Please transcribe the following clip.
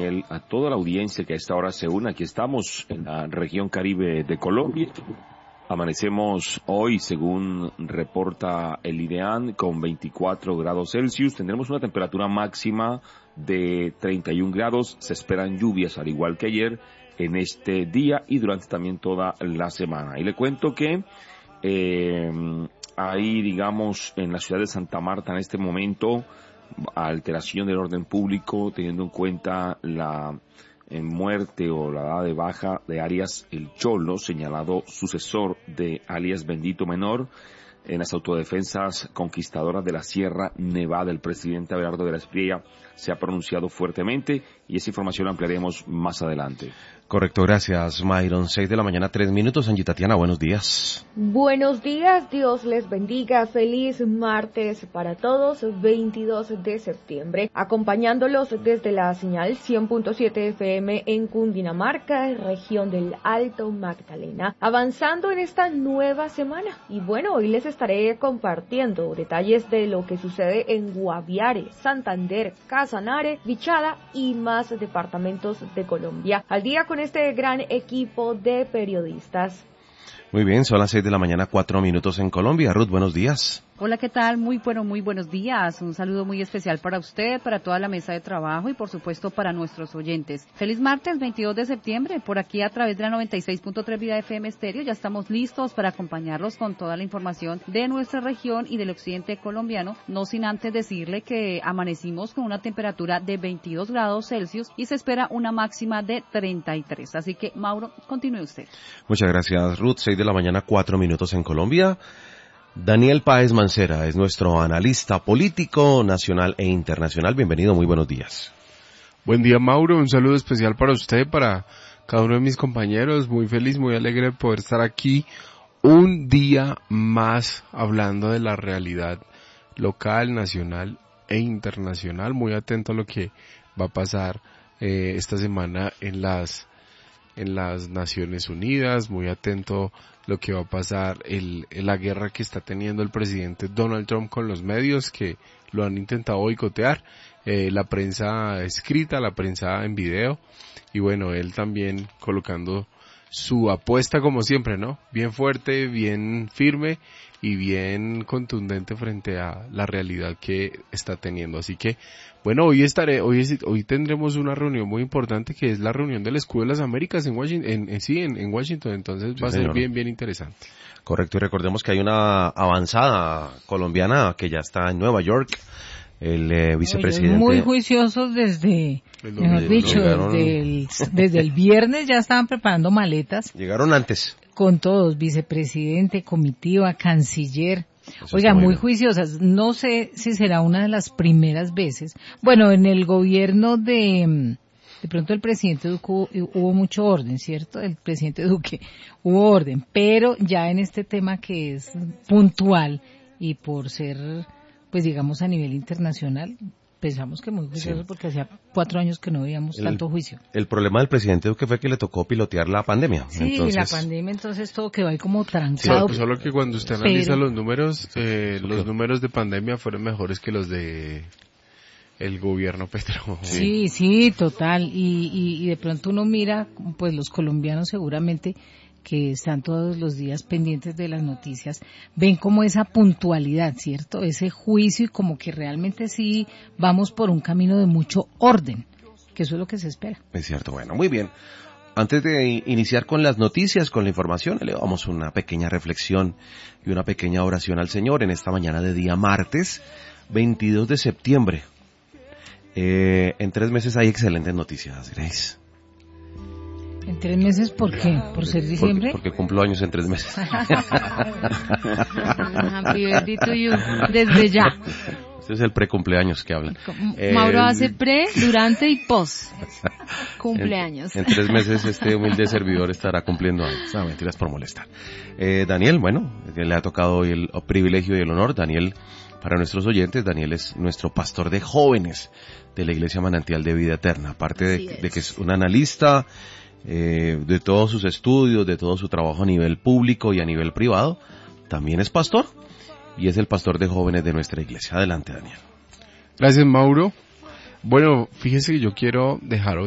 Daniel, a toda la audiencia que a esta hora se une. Aquí estamos en la región Caribe de Colombia. Amanecemos hoy, según reporta el IDEAN, con 24 grados Celsius. Tendremos una temperatura máxima de 31 grados. Se esperan lluvias, al igual que ayer, en este día y durante también toda la semana. Y le cuento que hay, digamos, en la ciudad de Santa Marta en este momento, alteración del orden público, teniendo en cuenta la muerte o la dada de baja de alias El Cholo, señalado sucesor de alias Bendito Menor, en las autodefensas conquistadoras de la Sierra Nevada. El presidente Abelardo de la Espriella se ha pronunciado fuertemente y esa información la ampliaremos más adelante. Correcto, gracias, Myron. 6 de la mañana, 3 minutos. Angie Tatiana, buenos días. Buenos días, Dios les bendiga. Feliz martes para todos, 22 de septiembre. Acompañándolos desde la señal 100.7 FM en Cundinamarca, región del Alto Magdalena. Avanzando en esta nueva semana. Y bueno, hoy les estaré compartiendo detalles de lo que sucede en Guaviare, Santander, Casanare, Vichada y más departamentos de Colombia. Al día con este gran equipo de periodistas. Muy bien, son las 6 de la mañana, 4 minutos en Colombia. Ruth, buenos días. Hola, ¿qué tal? Muy buenos días. Un saludo muy especial para usted, para toda la mesa de trabajo y por supuesto para nuestros oyentes. Feliz martes 22 de septiembre, por aquí a través de la 96.3 Vida FM Estéreo. Ya estamos listos para acompañarlos con toda la información de nuestra región y del occidente colombiano, no sin antes decirle que amanecimos con una temperatura de 22 grados Celsius y se espera una máxima de 33. Así que, Mauro, continúe usted. Muchas gracias, Ruth. 6 de la mañana, 4 minutos en Colombia. Daniel Páez Mancera es nuestro analista político nacional e internacional. Bienvenido, muy buenos días. Buen día, Mauro. Un saludo especial para usted, para cada uno de mis compañeros. Muy feliz, muy alegre de poder estar aquí un día más hablando de la realidad local, nacional e internacional. Muy atento a lo que va a pasar esta semana en las Naciones Unidas, muy atento lo que va a pasar en la guerra que está teniendo el presidente Donald Trump con los medios que lo han intentado boicotear, la prensa escrita, la prensa en video, y bueno, él también colocando su apuesta como siempre, ¿no? Bien fuerte, bien firme y bien contundente frente a la realidad que está teniendo. Así que, bueno, hoy tendremos una reunión muy importante que es la reunión del Escudo de las Américas en Washington, entonces va a ser bien interesante. Correcto, y recordemos que hay una avanzada colombiana que ya está en Nueva York. El vicepresidente. Muy juiciosos desde el viernes ya estaban preparando maletas. Llegaron antes. Con todos, vicepresidente, comitiva, canciller. Oiga, muy juiciosas. No sé si será una de las primeras veces. Bueno, en el gobierno de pronto el presidente Duque hubo mucho orden, ¿cierto? El presidente Duque hubo orden, pero ya en este tema que es puntual y por ser, pues digamos a nivel internacional, pensamos que muy juicioso, sí, porque hacía 4 años que no veíamos tanto juicio. El problema del presidente Duque fue que le tocó pilotear la pandemia. Sí, entonces, la pandemia, entonces todo quedó ahí como trancado. Sí, solo que cuando usted analiza los números, los números de pandemia fueron mejores que los de el gobierno Petro. Sí, total. Y de pronto uno mira, pues los colombianos seguramente que están todos los días pendientes de las noticias, ven como esa puntualidad, ¿cierto? Ese juicio y como que realmente sí vamos por un camino de mucho orden, que eso es lo que se espera. Es cierto, bueno, muy bien. Antes de iniciar con las noticias, con la información, le damos una pequeña reflexión y una pequeña oración al Señor en esta mañana de día martes, 22 de septiembre. En 3 meses hay excelentes noticias, Grace. ¿En 3 meses por qué? ¿Por ser diciembre? Porque cumplo años en 3 meses. Happy birthday to you, desde ya. Este es el pre-cumpleaños que hablan. Mauro hace pre, durante y post cumpleaños. En 3 meses este humilde servidor estará cumpliendo años. No, mentiras por molestar. Daniel, bueno, le ha tocado hoy el privilegio y el honor. Daniel, para nuestros oyentes, Daniel es nuestro pastor de jóvenes de la Iglesia Manantial de Vida Eterna. Aparte de que es un analista, de todos sus estudios, de todo su trabajo a nivel público y a nivel privado, también es pastor y es el pastor de jóvenes de nuestra iglesia. Adelante, Daniel. Gracias, Mauro. Bueno, fíjese que yo quiero dejar